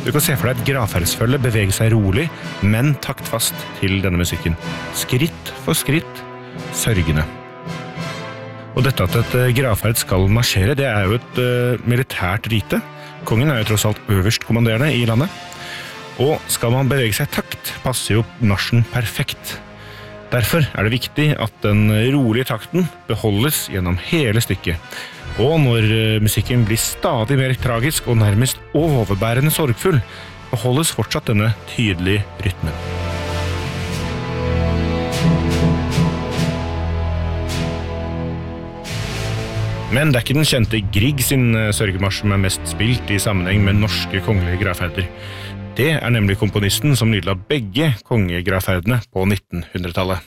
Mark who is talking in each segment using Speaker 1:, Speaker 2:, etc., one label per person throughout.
Speaker 1: Du kan se for deg et gravferdsfølge bevege seg rolig, men taktfast til denne musikken. Skritt for skritt, sørgende. Og dette at et gravferd skal marsjere, det er jo et militært rite. Kongen er jo tross alt øverst kommanderende i landet. Og skal man bevege seg i takt, passer jo marsjen perfekt. Derfor er det viktig at den rolige takten beholdes gjennom hele stykket. Og når musikken blir stadig mer tragisk og nærmest overbærende sorgfull, beholdes fortsatt denne tydelige rytmen. Men det er ikke den kjente Grieg sin sørgemarsj som er mest spilt i sammenheng med norske kongelige gravferder. Det er nemlig komponisten som nydela begge kongegravferdene på 1900-tallet.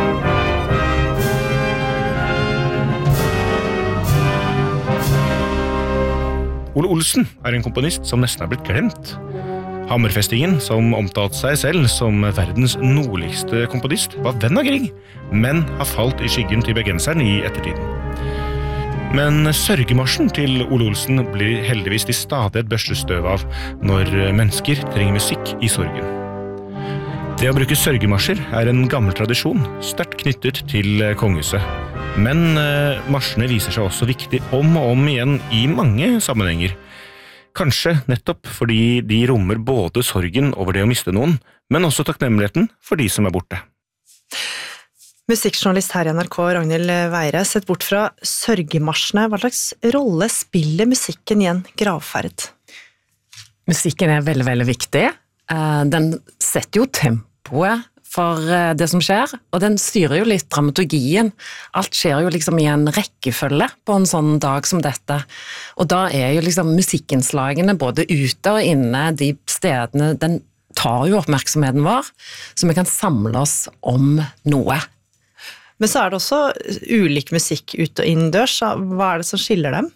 Speaker 1: Ole Olsen er en komponist som nesten er blitt glemt. Hammerfestingen, som omtalte seg selv som verdens nordligste komponist, var venn av Grieg, men har falt i skyggen til bergenseren i ettertiden. Men sørgemarsjen til Ole Olsen blir heldigvis til stadighet børstet støv av når mennesker trenger musikk i sorgen. Det å bruke sørgemarsjer er en gammel tradisjon, sterkt knyttet til kongehuset. Men marsjene viser seg også viktig om og om igjen i mange sammenhenger. Kanskje nettopp fordi de rommer både sorgen over det å miste noen, men også takknemligheten for de som er borte.
Speaker 2: Musikkjournalist her i NRK, Ragnhild Weire, sett bort fra sørgemarsjene. Hva slags rolle spiller musikken i en gravferd?
Speaker 3: Musikken er veldig, veldig viktig. Den setter jo tempoet for det som skjer, og den styrer jo litt dramaturgien. Alt skjer jo liksom i en rekkefølge på en sånn dag som dette. Og da er jo liksom musikkinnslagene både ute og inne, de stedene, den tar jo oppmerksomheten vår, så vi kan samle oss om noe.
Speaker 2: Men så er det også ulik musikk ut og innendørs. Hva er det som skiller dem?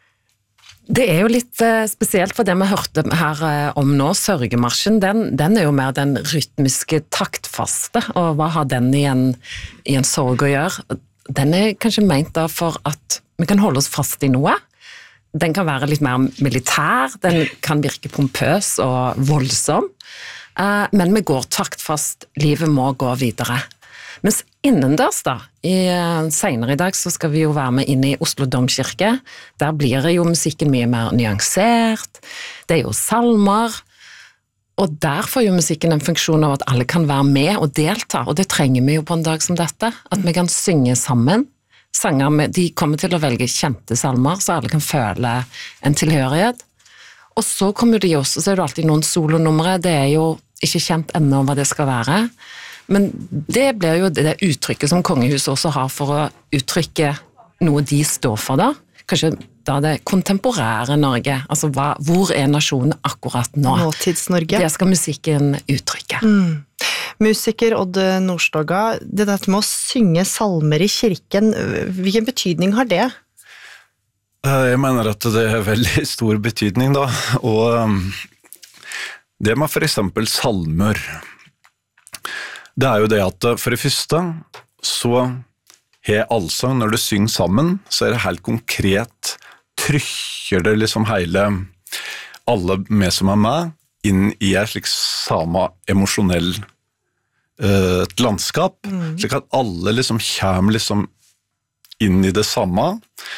Speaker 3: Det er jo litt spesielt for det vi hørte her om nå, sørgemarsjen, den er jo mer den rytmiske taktfaste, og hva har den i en sorg å gjøre? Den er kanskje ment da for at vi kan holde oss fast i noe. Den kan være litt mer militær, den kan virke pompøs og voldsom, men vi går taktfast, livet må gå videre. Mens innendørs da, senere i dag så skal vi jo være med inn i Oslo Domkirke. Der blir jo musikken mye mer nyansert, det er jo salmer, og der får jo musikken en funksjon av at alle kan være med og delta, og det trenger vi jo på en dag som dette, at vi kan synge sammen. De kommer til å velge kjente salmer, så alle kan føle en tilhørighet. Og så kommer de også, så er det alltid noen solonumre, det er jo ikke kjent ennå hva det skal være, men det blir jo det uttrykket som kongehuset også har for å uttrykke noe de står for da. Kanskje da det kontemporære Norge, altså hvor er nasjonen akkurat nå?
Speaker 2: Nåtids-Norge.
Speaker 3: Det skal musikken uttrykke.
Speaker 2: Musiker Odd Nordstoga, det dette med å synge salmer i kirken, hvilken betydning har det?
Speaker 4: Jeg mener at det er veldig stor betydning da, og det med for eksempel salmer, det er jo det at for det første så har allsang, når du synger sammen, så er det helt konkret, trykker det liksom hele, alle med som er med, inn i et slik samme emosjonell et landskap, slik at alle liksom kommer liksom inn i det samme,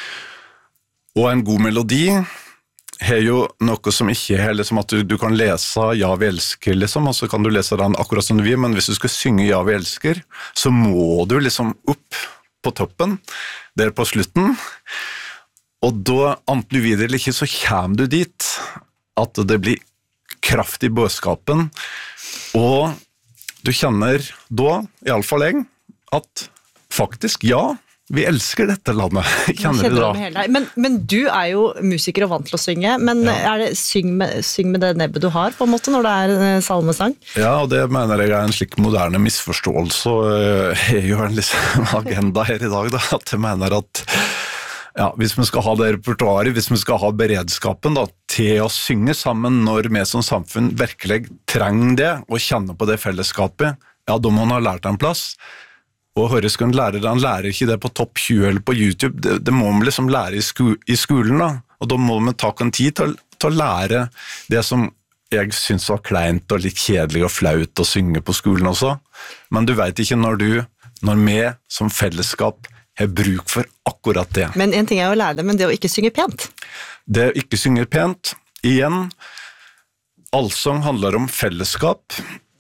Speaker 4: og en god melodi har jo noe som ikke er liksom at du kan lese Ja, vi elsker, liksom, og så kan du lese den akkurat som du vil, men hvis du skal synge Ja, vi elsker, så må du liksom opp på toppen, der på slutten, og da, enten du videre eller ikke, så kommer du dit, at det blir kraft i budskapen, og du kjenner da, i alle fall jeg, at faktisk, ja, vi elsker dette landet, kjenner du da?
Speaker 2: Men du er jo musiker og vant til å synge, men er det syng med det nebbet du har, på en måte, når det er salmesang? Ja,
Speaker 4: og det mener jeg er en slik moderne misforståelse, og er jo en liksom agenda her i dag, da, at jeg mener at hvis vi skal ha det repertoaret, hvis vi skal ha beredskapen da, til å synge sammen når vi som samfunn virkelig trenger det, og kjenner på det fellesskapet, da må man ha lært en plass. Og Høreskunn han lærer ikke det på topp 20 eller på YouTube, det må man liksom lære i skolen da, og da må man ta en tid til å lære det som jeg synes det var kleint og litt kjedelig og flaut å synge på skolen også, men du vet ikke når vi som fellesskap har bruk for akkurat det.
Speaker 2: Men en ting er å lære det, men det å ikke synge pent.
Speaker 4: Det å ikke synge pent, igjen, allsang handler om fellesskap,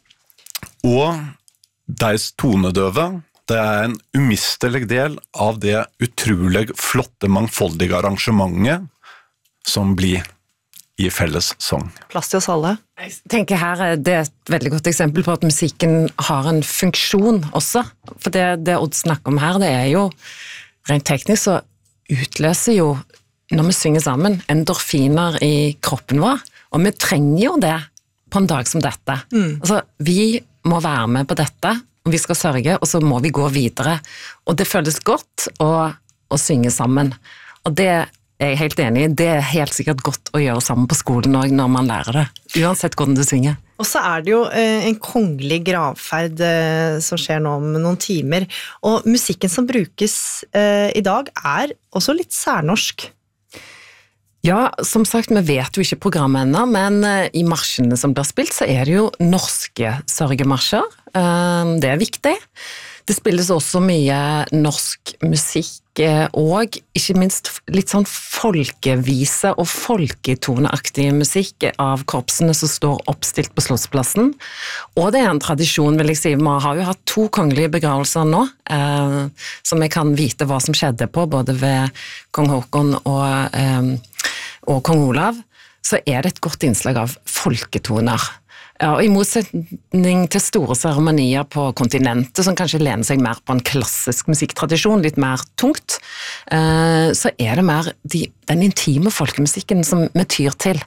Speaker 4: og deres tonedøve, det er en umistelig del av det utrolig flotte, mangfoldige arrangementet som blir i felles sang.
Speaker 2: Plass til oss alle.
Speaker 3: Jeg tenker her, det er et veldig godt eksempel på at musikken har en funksjon også. For det Odd snakker om her, det er jo rent teknisk så utløser jo, når vi synger sammen, endorfiner i kroppen vår. Og vi trenger jo det på en dag som dette. Altså, vi må være med på dette, og vi skal sørge, og så må vi gå videre. Og det føles godt å synge sammen. Og det jeg er helt enig i, det er helt sikkert godt å gjøre sammen på skolen også, når man lærer det, uansett hvordan du synger.
Speaker 2: Og så er det jo en kongelig gravferd som skjer nå om noen timer, og musikken som brukes i dag er også litt særnorsk.
Speaker 3: Ja, som sagt, vi vet jo ikke programmet ennå, men i marsjene som blir spilt, så er det jo norske sørgemarsjer. Det er viktig. Det spilles også mye norsk musikk, og ikke minst litt sånn folkevise og folketoneaktig musikk av korpsene som står oppstilt på Slottsplassen. Og det er en tradisjon, vil jeg si. Vi har jo hatt 2 kongelige begravelser nå, som vi kan vite hva som skjedde på, både ved kong Håkon og kong Olav, så er det et godt innslag av folketoner. Ja, og i motsetning til store seremonier på kontinentet, som kanskje lener seg mer på en klassisk musikktradisjon, litt mer tungt, så er det mer den intime folkemusikken som vi tyr til.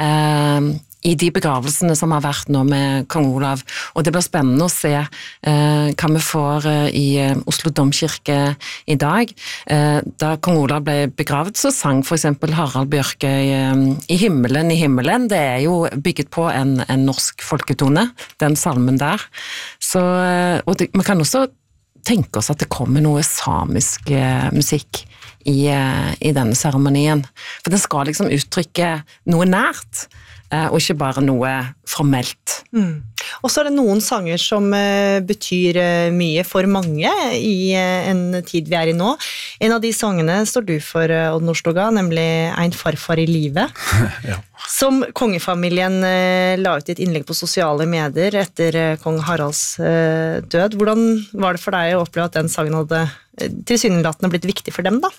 Speaker 3: I de begravelsene som har vært nå med kong Olav, og det blir spennende å se hva vi får i Oslo Domkirke i dag. Da kong Olav ble begravet, så sang for eksempel Harald Bjørke i himmelen, det er jo bygget på en norsk folketone, den salmen der. Så, og man kan også tenke oss at det kommer noe samisk musikk i denne seremonien, for den skal liksom uttrykke noe nært, og ikke bare noe formelt.
Speaker 2: Og så er det noen sanger som betyr mye for mange i en tid vi er i nå. En av de sangene står du for, Odd Nordstoga, nemlig Ein farfar i livet, ja. Som kongefamilien la ut i et innlegg på sosiale medier etter kong Haralds død. Hvordan var det for deg å oppleve at den sangen hadde tilsynelatende blitt viktig for dem da?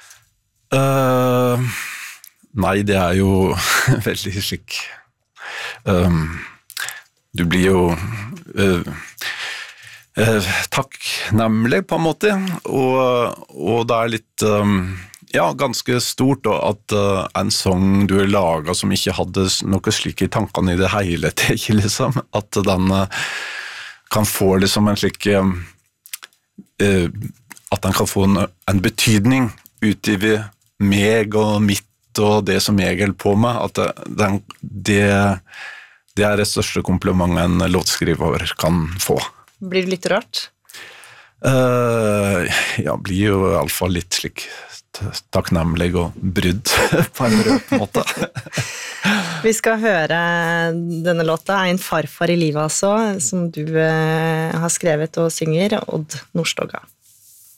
Speaker 4: Nei, det er jo veldig slik. Du blir jo takknemlig på en måte, og det er litt, ganske stort at en sang du har laget som ikke hadde noe slik i tankene i det hele tatt, liksom, at den kan få liksom en slik, at den kan få en betydning utover meg og mitt og det som jeg holder på med, at det er det største komplimentet en låtskriver kan få.
Speaker 2: Blir det litt rart?
Speaker 4: Ja, blir jo i alle fall litt slik takknemlig og brydd på en rød måte.
Speaker 2: Vi skal høre denne låta, Ein farfar i livet altså, som du har skrevet og synger, Odd Nordstoga.